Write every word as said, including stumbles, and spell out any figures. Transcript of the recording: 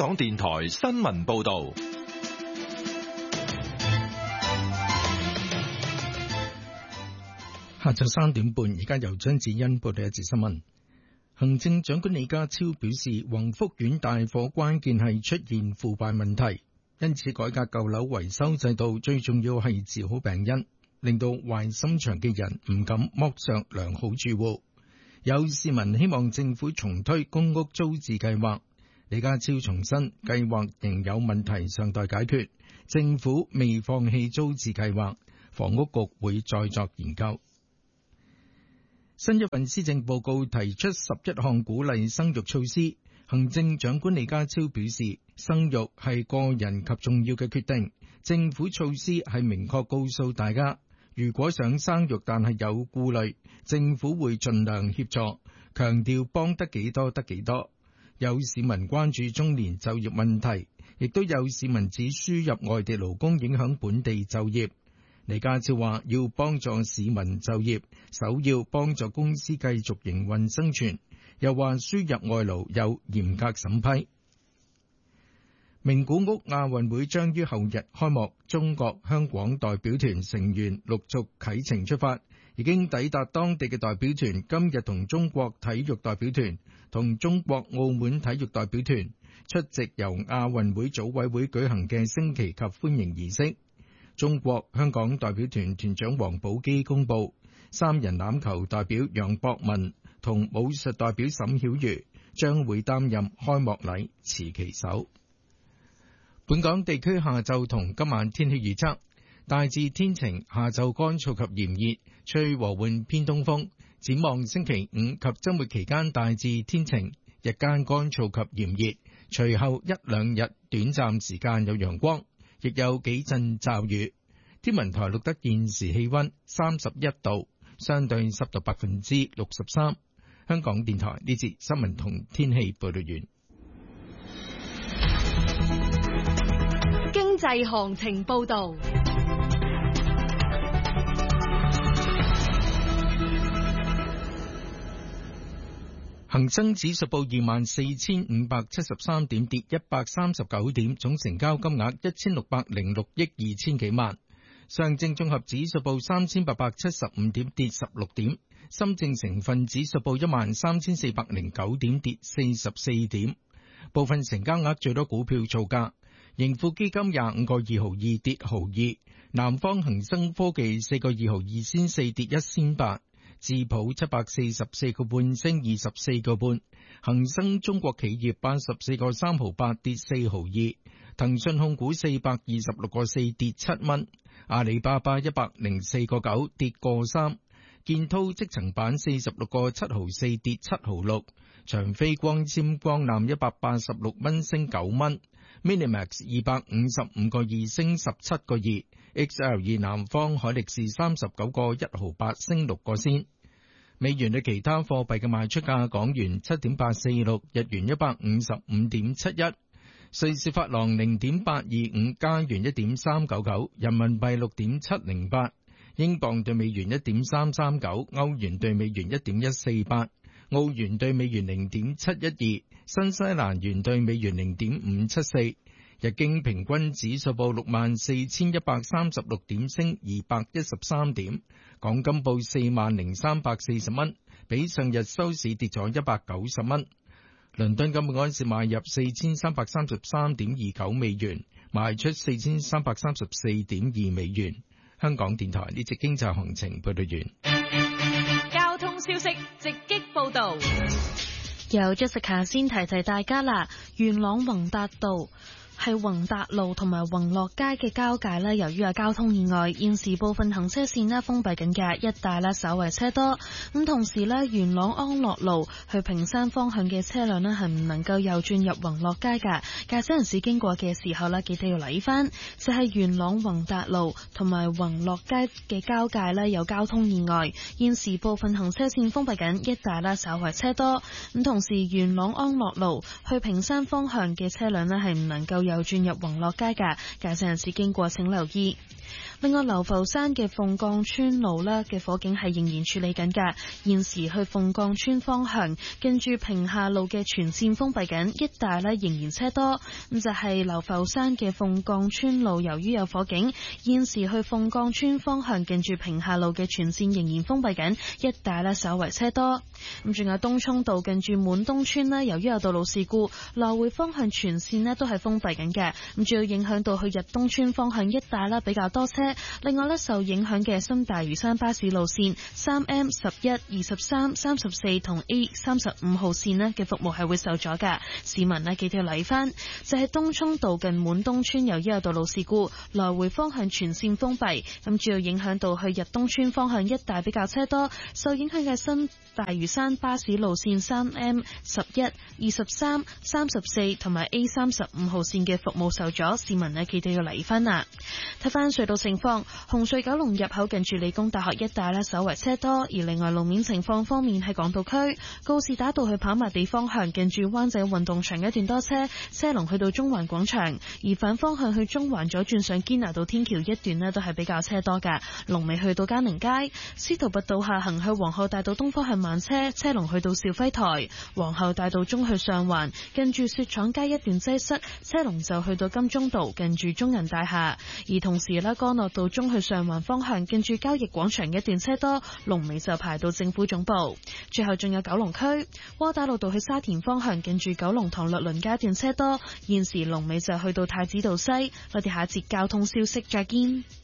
港電台新聞報道。 下晝三點半，而家由張子欣報道一節新聞。行政長官李家超表示，宏福苑大火關鍵係出現腐敗問題，因此改革舊樓維修制度最重要係治好病因，令到壞心腸嘅人唔敢剝削良好住戶。有市民希望政府重推公屋租置計劃，李家超重申計劃仍有問題尚待解決，政府未放棄租置計劃，房屋局會再作研究。新一份施政報告提出十一項鼓勵生育措施，行政長官李家超表示，生育係個人及重要嘅決定，政府措施係明確告訴大家，如果想生育但係有顧慮，政府會盡量協助，強調幫得幾多得幾多。有市民關注中年就業問題，亦都有市民指輸入外地勞工影響本地就業。李家超話要幫助市民就業，首要幫助公司繼續營運生存。又話輸入外勞有嚴格審批。名古屋亞運會將於後日開幕，中國香港代表團成員陸續啟程出發，已經抵達當地嘅代表團今日同中國體育代表團同中國澳門體育代表團出席由亞運會組委會舉行嘅升旗及歡迎儀式。中國香港代表團團長王寶基公布，三人欖球代表楊博文同武術代表沈曉瑜將會擔任開幕禮持旗手。本港地區下晝同今晚天氣預測，大致天晴，下晝乾燥及炎熱，吹和緩偏東風。展望星期五及週末期間大致天晴，日間乾燥及炎熱，隨後一兩日短暫時間有陽光，亦有幾陣驟雨。天文台錄得現時氣溫三十一度，相對濕度百分之六十三。香港電台呢節新聞同天氣報道完。 經濟行情報道。 恒生指數報二萬四千五百七十三點，跌一百三十九點，總成交金額一千六百零六億二千幾萬。上證綜合指數報三千八百七十五點，跌十六點。深證成分指數報一萬三千四百零九點，跌四十四點。部分成交額最多股票造價：盈富基金廿五個二毫二跌毫二，南方恒生科技四個二毫二仙四跌一仙八。智普七百四十四個半升二十四個半，恒生中國企業八十四個三毫八跌四毫二，騰訊控股四百二十六個四跌七蚊，阿里巴巴一百零四個九跌個三，建滔積層板四十六個七毫四跌七毫六，長飛光纖光纜一百八十六蚊升九蚊 ，Minimax 二百五十五個二升十七個二。X L 二南方海力士三十九個一毫八升六個仙。美元對其他貨幣嘅賣出價：港元七點八四六，日元一百五十五點七一，瑞士法郎零點八二五，加元一點三九九，人民幣六點七零八，英鎊對美元一點三三九，歐元對美元一點一四八，澳元對美元零點七一二，新西蘭元對美元零點五七四。日經平均指數報六萬四千一百三十六點，升二百一十三點。港金報四萬零三百四十蚊，比上日收市跌咗一百九十蚊。倫敦金嗰陣時買入四千三百三十三點二九美元，賣出四千三百三十四點二美元。香港電台呢節經濟行情報道完。 交通消息直擊報道。 由 Jessica 先提提大家啦，元朗宏達道係宏達路同埋宏樂街嘅交界咧，由於有交通意外，現時部分行車線咧封閉緊嘅，一帶咧稍為車多。咁同時咧，元朗安樂路去屏山方向嘅車輛咧係唔能夠右轉入宏樂街嘅，駕駛人士經過嘅時候咧，記得要留意翻，就係元朗宏達路同埋宏樂街嘅交界咧有交通意外，現時部分行車線封閉緊，一帶咧稍為車多。咁同時，元朗安樂路去屏山方向嘅車輛咧係唔能夠右轉入宏樂街嘅，駕駛人士經過請留意。 另外，流浮山嘅鳳降村路呢嘅火警係仍然處理緊㗎，現時去鳳降村方向近住平下路嘅全線封閉緊，一帶呢仍然車多。咁就係、是、流浮山嘅鳳降村路，由於有火警，現時去鳳降村方向近住平下路嘅全線仍然封閉緊，一帶呢稍為車多。咁仲有東涌道近住滿東村呢，由於有道路事故，來回方向全線呢都係封閉緊嘅。咁主要影響到去日東村方向一帶啦比較多車。另外咧，受影響嘅新大嶼山巴士路線三 M、十一、二十三、三十四同 A 三十五號線呢嘅服務係會受阻㗎。市民呢記得要留意返，就係東涌道近滿東村由於有道路事故，來回方向全線封閉。咁主要影響到去日東村方向一帶比較車多。受影響嘅新大嶼山巴士路線三 M、十一、二十三、三十四同埋 A 三十五號線嘅服務受阻，市民呢記得要留意返啦。睇返隧道情況，紅隧九龍入口近住理工大學一帶呢稍為車多，而另外路面情況方面喺港島區告士打道去跑馬地方向近住灣仔運動場一段多車，車龍去到中環廣場，而反方向去中環左轉上堅拿道天橋一段呢都係比較車多㗎，龍尾去到嘉寧街，司徒拔道下行去皇后大道東方向慢車，車龍去到兆輝台，皇后大道中去上環近住雪廠街一段擠塞，車龍就去到金鐘道近住中銀大廈，而同時呢，干諾道中去上環方向近住交易廣場一段車多，龍尾就排到政府總部。最後仲有九龍區窩打老道去沙田方向近住九龍塘律倫街段車多，現時龍尾就去到太子道西。我哋下一節交通消息再見。